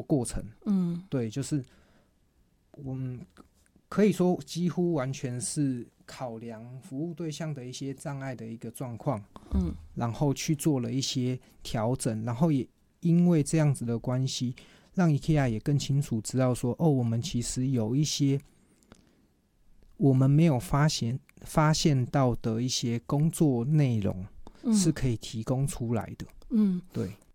过程。对，就是我们可以说几乎完全是考量服务对象的一些障碍的一个状况，然后去做了一些调整，然后也因为这样子的关系，让 IKEA 也更清楚知道说，我们其实有一些我们没有发现到的一些工作内容是可以提供出来的。对。